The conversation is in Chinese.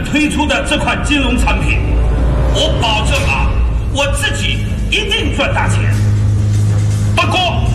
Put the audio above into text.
推出的这款金融产品，我保证啊，我自己一定赚大钱。不过